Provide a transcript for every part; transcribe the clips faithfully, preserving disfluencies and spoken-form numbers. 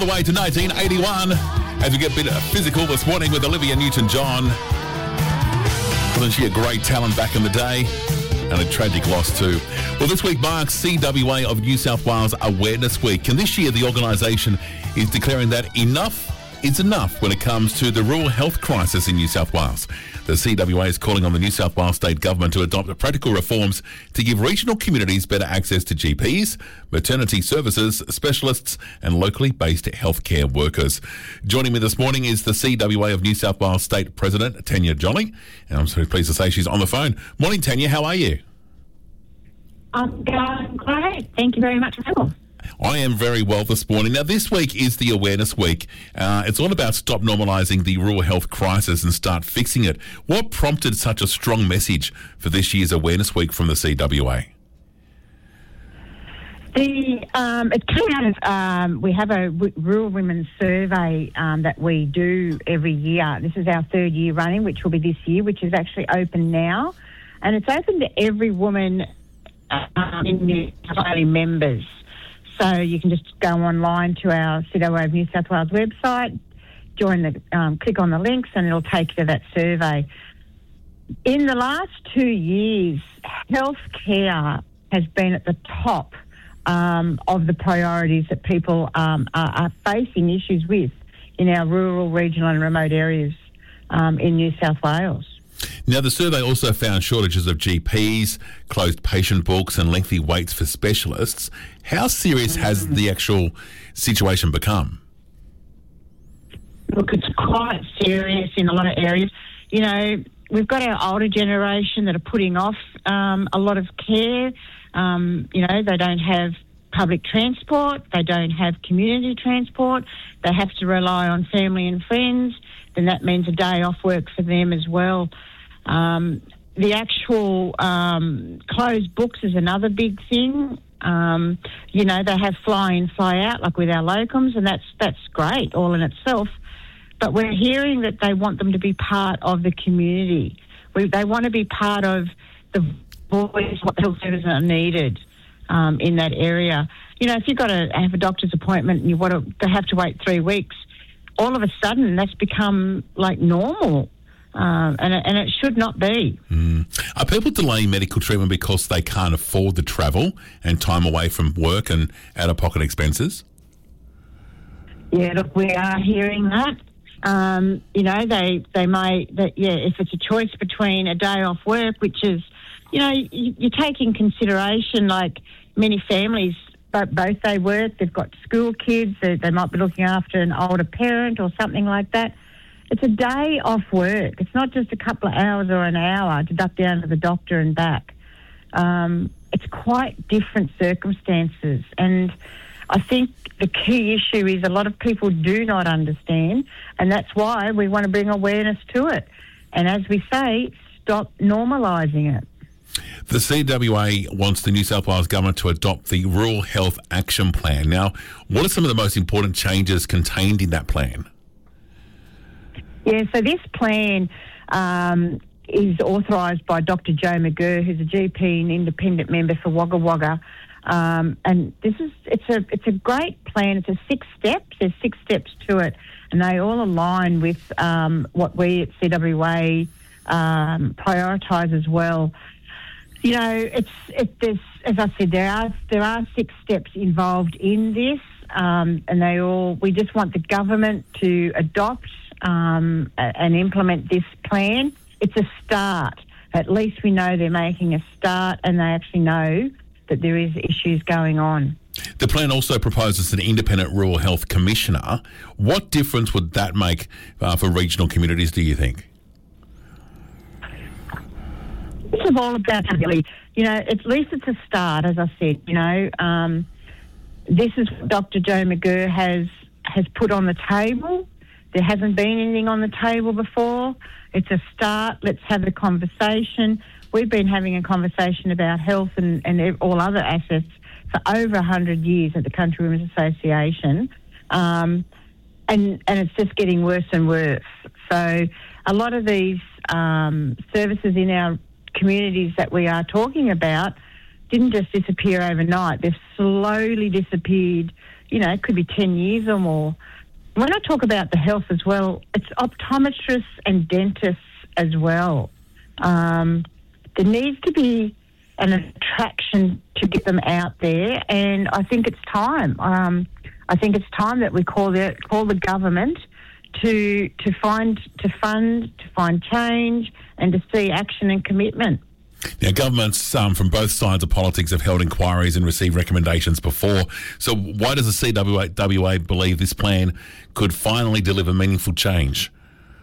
The way to nineteen eighty-one as we get a bit physical this morning with Olivia Newton-John. Wasn't she a great talent back in the day? And a tragic loss too. Well, this week marks C W A of New South Wales Awareness Week, and this year the organisation is declaring that enough is enough when it comes to the rural health crisis in New South Wales. The C W A is calling on the New South Wales State Government to adopt practical reforms to give regional communities better access to G Ps, maternity services, specialists and locally based healthcare workers. Joining me this morning is the C W A of New South Wales State President, Tanya Jolly, and I'm so pleased to say she's on the phone. Morning, Tanya, how are you? I'm going great. Thank you very much for having me. I am very well this morning. Now, this week is the Awareness Week. Uh, it's all about stop normalising the rural health crisis and start fixing it. What prompted such a strong message for this year's Awareness Week from the C W A? The um, it came out of um, we have a w- rural women's survey um, that we do every year. This is our third year running, which will be this year, which is actually open now, and it's open to every woman uh, in New South Wales members. So you can just go online to our C W A of New South Wales website, join the, um, click on the links, and it'll take you to that survey. In the last two years, healthcare has been at the top um, of the priorities that people um, are, are facing issues with in our rural, regional, and remote areas um, in New South Wales. Now, the survey also found shortages of G Ps, closed patient books and lengthy waits for specialists. How serious mm. has the actual situation become? Look, it's quite serious in a lot of areas. You know, we've got our older generation that are putting off um, a lot of care. Um, you know, they don't have public transport. They don't have community transport. They have to rely on family and friends. Then that means a day off work for them as well. Um, the actual um, closed books is another big thing. Um, you know, they have fly in, fly out, like with our locums, and that's that's great all in itself. But we're hearing that they want them to be part of the community. We, they want to be part of the voice, what health services are needed um, in that area. You know, if you've got to have a doctor's appointment and you want to, to have to wait three weeks, all of a sudden that's become like normal. Um, and, it, and it should not be. Mm. Are people delaying medical treatment because they can't afford the travel and time away from work and out-of-pocket expenses? Yeah, look, we are hearing that. Um, you know, they they may, that, yeah, if it's a choice between a day off work, which is, you know, you, you take in consideration, like many families, but both they work, they've got school kids, they, they might be looking after an older parent or something like that. It's a day off work. It's not just a couple of hours or an hour to duck down to the doctor and back. Um, it's quite different circumstances. And I think the key issue is a lot of people do not understand, and that's why we want to bring awareness to it. And as we say, stop normalising it. The C W A wants the New South Wales Government to adopt the Rural Health Action Plan. Now, what are some of the most important changes contained in that plan? Yeah, so this plan um, is authorised by Doctor Joe McGurr, who's a G P and independent member for Wagga Wagga. Um, and this is it's a it's a great plan. It's a six steps. There's six steps to it, and they all align with um, what we at C W A um, prioritise as well. You know, it's it, there's, as I said, there are there are six steps involved in this, um, and they all. We just want the government to adopt um, and implement this plan. It's a start. At least we know they're making a start, and they actually know that there is issues going on. The plan also proposes an independent rural health commissioner. What difference would that make uh, for regional communities, do you think? This is all about, really, you know, at least it's a start, as I said, you know. Um, this is what Doctor Joe McGurr has, has put on the table. There hasn't been anything on the table before. It's a start. Let's have a conversation. We've been having a conversation about health and, and all other assets for over one hundred years at the Country Women's Association. Um, and, and it's just getting worse and worse. So a lot of these um, services in our communities that we are talking about didn't just disappear overnight. They've slowly disappeared, you know, it could be ten years or more. When I talk about the health as well, it's optometrists and dentists as well. Um, there needs to be an attraction to get them out there, and I think it's time. Um, I think it's time that we call the call the government to to find to fund, to find change, and to see action and commitment. Now, governments um, from both sides of politics have held inquiries and received recommendations before. So why does the C W A believe this plan could finally deliver meaningful change?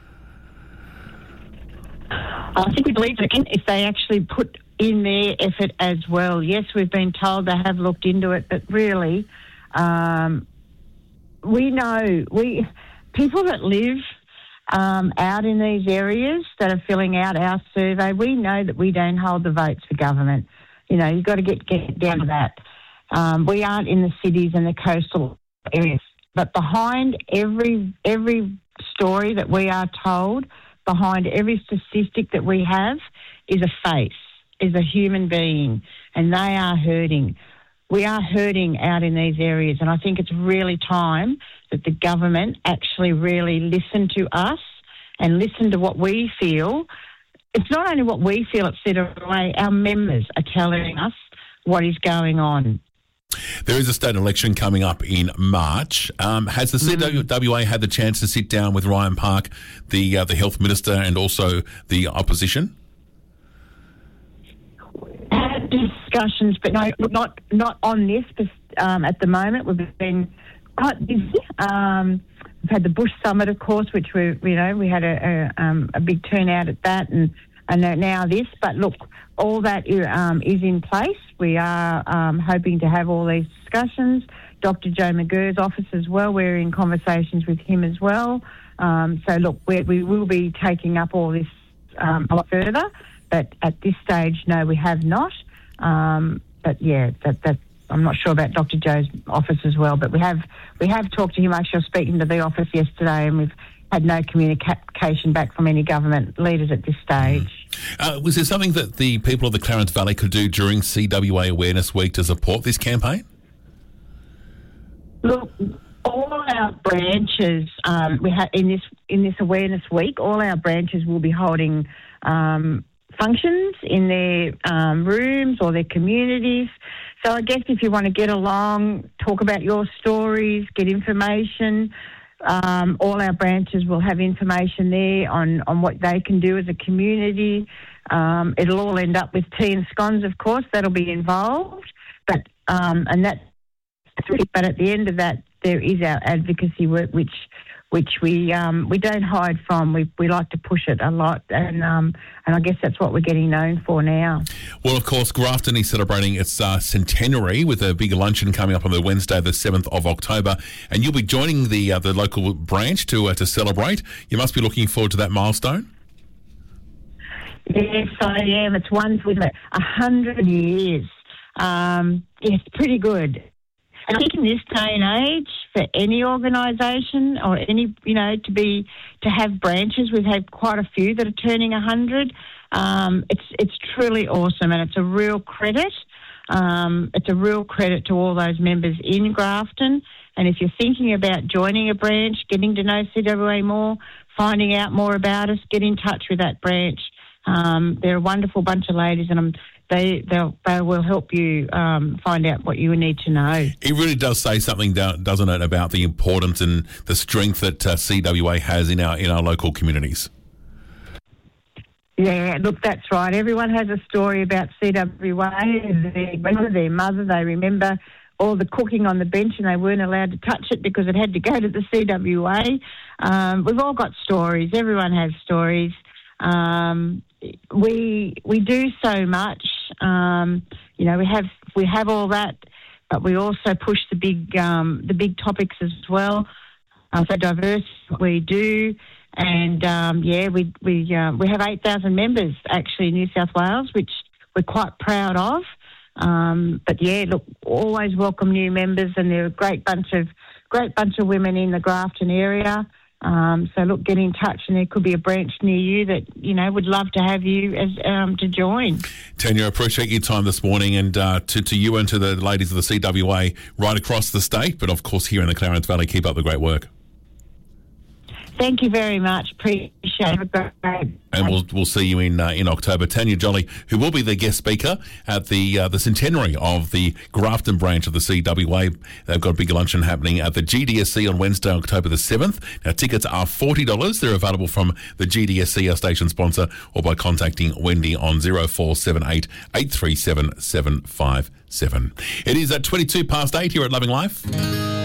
I think we believe that if they actually put in their effort as well. Yes, we've been told they have looked into it, but really, um, we know, we people that live Um, out in these areas that are filling out our survey, we know that we don't hold the votes for government. You know, you've got to get, get down to that. Um, we aren't in the cities and the coastal areas. But behind every every story that we are told, behind every statistic that we have, is a face, is a human being, and they are hurting. We are hurting out in these areas, and I think it's really time that the government actually really listen to us and listen to what we feel. It's not only what we feel at C W A, our members are telling us what is going on. There is a state election coming up in March. Um, has the mm. C W A had the chance to sit down with Ryan Park, the uh, the health minister, and also the opposition? Had discussions, but no, not not on this. But um, at the moment, we've been quite busy. Um, we've had the Bush Summit, of course, which we, you know, we had a a, um, a big turnout at that, and and now this. But look, all that um, is in place. We are um, hoping to have all these discussions. Doctor Joe McGurr's office as well. We're in conversations with him as well. Um, so look, we we will be taking up all this um, a lot further. But at this stage, no, we have not. Um, but yeah, that, that I'm not sure about Doctor Joe's office as well. But we have we have talked to him. Actually, I was speaking to the office yesterday, and we've had no communication back from any government leaders at this stage. Mm. Uh, was there something that the people of the Clarence Valley could do during C W A Awareness Week to support this campaign? Look, all our branches um, we ha- in this in this Awareness Week, all our branches will be holding Um, functions in their um, rooms or their communities. So I guess if you want to get along, talk about your stories, get information, um, all our branches will have information there on, on what they can do as a community. Um, it'll all end up with tea and scones, of course, that'll be involved. But um, and that, but at the end of that, there is our advocacy work, which which we um, we don't hide from. We we like to push it a lot, and um, and I guess that's what we're getting known for now. Well, of course, Grafton is celebrating its uh, centenary with a big luncheon coming up on the Wednesday, the seventh of October, and you'll be joining the uh, the local branch to uh, to celebrate. You must be looking forward to that milestone. Yes, I am. It's one with a hundred years. Um, it's pretty good. And I think in this day and age, for any organisation or any, you know, to be to have branches, we've had quite a few that are turning a hundred. Um, it's it's truly awesome, and it's a real credit. Um, it's a real credit to all those members in Grafton. And if you're thinking about joining a branch, getting to know C W A more, finding out more about us, get in touch with that branch. Um, they're a wonderful bunch of ladies, and I'm. They they will help you um, find out what you need to know. It really does say something, doesn't it, about the importance and the strength that uh, C W A has in our in our local communities. Yeah, look, that's right. Everyone has a story about C W A. Their grandmother, their mother, they remember all the cooking on the bench, and they weren't allowed to touch it because it had to go to the C W A. Um, we've all got stories. Everyone has stories. Um, we we do so much. Um, you know, we have we have all that, but we also push the big um, the big topics as well. Uh, so diverse we do, and um, yeah, we we uh, we have eight thousand members actually in New South Wales, which we're quite proud of. Um, but yeah, look, always welcome new members, and they're a great bunch of great bunch of women in the Grafton area. Um, so look, get in touch, and there could be a branch near you that, you know, would love to have you as um, to join. Tanya, I appreciate your time this morning, and uh, to, to you and to the ladies of the C W A right across the state, but of course here in the Clarence Valley, keep up the great work. Thank you very much. Appreciate it. And we'll we'll see you in uh, in October. Tanya Jolly, who will be the guest speaker at the uh, the centenary of the Grafton branch of the C W A. They've got a big luncheon happening at the G D S C on Wednesday, October the seventh. Now, tickets are forty dollars. They're available from the G D S C, our station sponsor, or by contacting Wendy on zero four seven eight, eight three seven, seven five seven. It is at twenty-two past eight here at Loving Life.